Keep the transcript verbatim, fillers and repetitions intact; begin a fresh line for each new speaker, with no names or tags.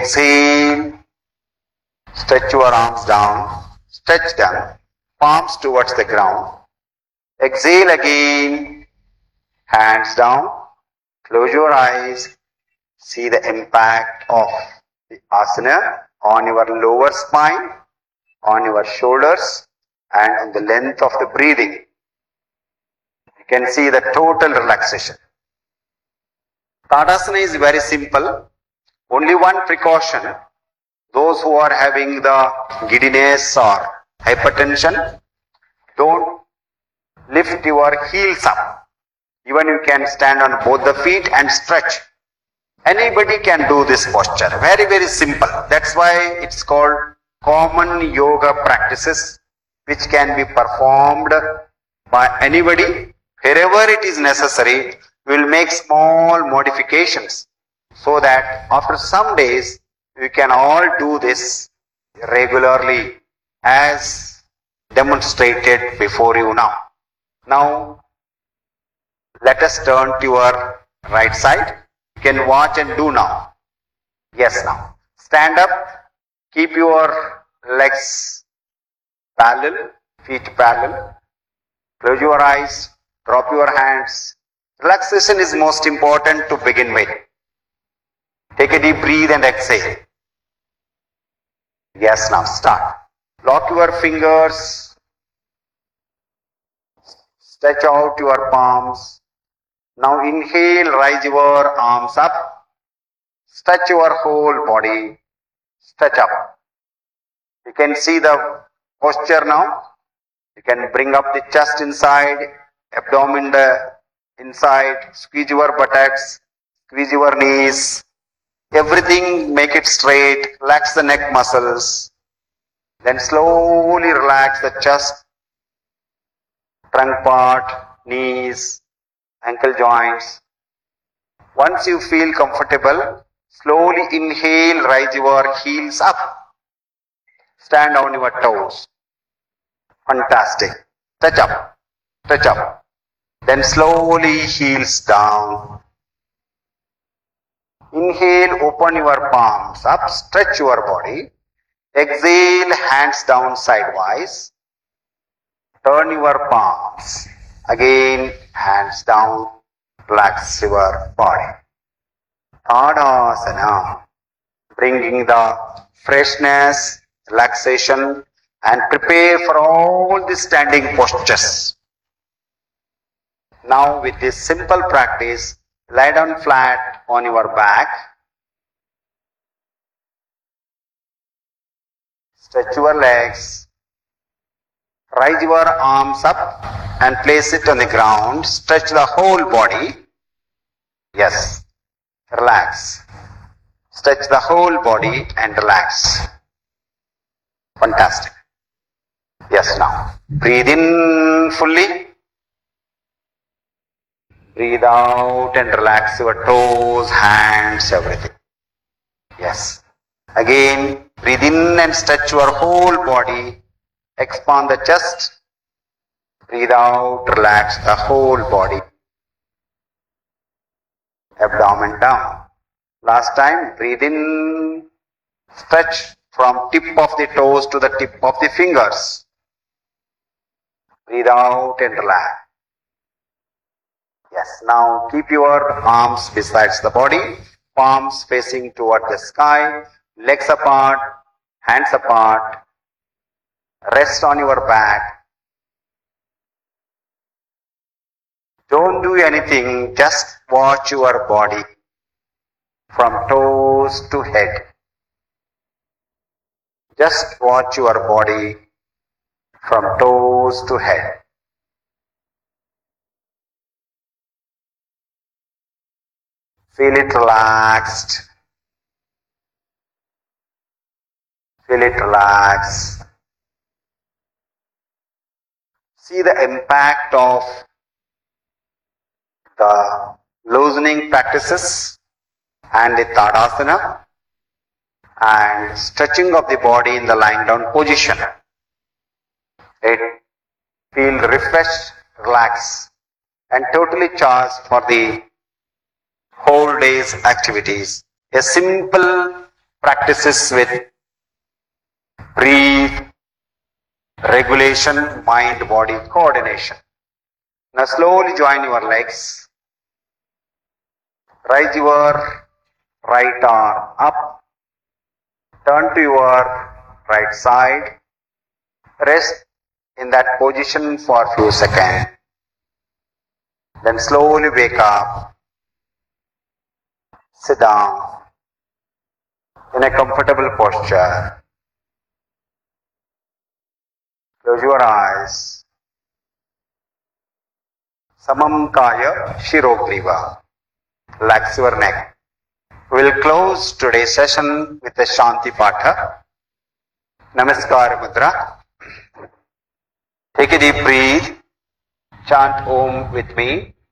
Exhale. Stretch your arms down. Stretch them. Palms towards the ground. Exhale again. Hands down. Close your eyes. See the impact of the asana on your lower spine, on your shoulders, and on the length of the breathing. You can see the total relaxation. Tadasana is very simple. Only one precaution. Those who are having the giddiness or hypertension, don't lift your heels up. Even you can stand on both the feet and stretch. Anybody can do this posture. Very, very simple. That's why it's called common yoga practices, which can be performed by anybody. Wherever it is necessary, we will make small modifications so that after some days, we can all do this regularly as demonstrated before you now. Now, let us turn to your right side. You can watch and do now. Yes, now. Stand up. Keep your legs parallel, feet parallel. Close your eyes. Drop your hands. Relaxation is most important to begin with. Take a deep breath and exhale. Yes, now start. Lock your fingers. Stretch out your palms. Now inhale, rise your arms up. Stretch your whole body. Stretch up. You can see the posture now. You can bring up the chest inside, abdomen the inside, squeeze your buttocks, squeeze your knees. Everything, make it straight. Relax the neck muscles. Then slowly relax the chest, trunk part, knees, ankle joints. Once you feel comfortable, slowly inhale, rise your heels up. Stand on your toes. Fantastic. Touch up. Touch up. Then slowly heels down. Inhale, open your palms up, stretch your body. Exhale, hands down sidewise. Turn your palms. Again, hands down. Relax your body. Tadasana. Bringing the freshness, relaxation, and prepare for all the standing postures. Now with this simple practice, lie down flat on your back. Stretch your legs. Rise your arms up and place it on the ground. Stretch the whole body. Yes. Relax. Stretch the whole body and relax. Fantastic. Yes, now. Breathe in fully. Breathe out and relax your toes, hands, everything. Yes. Again, breathe in and stretch your whole body. Expand the chest. Breathe out, relax the whole body. Abdomen down. Last time, breathe in, stretch from tip of the toes to the tip of the fingers. Breathe out and relax. Yes, now keep your arms besides the body, palms facing toward the sky, legs apart, hands apart. Rest on your back. Don't do anything, just watch your body from toes to head. Just watch your body from toes to head. Feel it relaxed. Feel it relaxed. See the impact of the loosening practices and the Tadasana and stretching of the body in the lying down position. It feels refreshed, relaxed, and totally charged for the whole day's activities. A simple practices with breathe, regulation, mind-body coordination. Now slowly join your legs. Raise your right arm up. Turn to your right side. Rest in that position for a few seconds. Then slowly wake up. Sit down in a comfortable posture. Close your eyes. Samam Kaya Shirogriva. Relax your neck. We will close today's session with a Shanti Patha. Namaskar Mudra. Take a deep breath. Chant Om with me.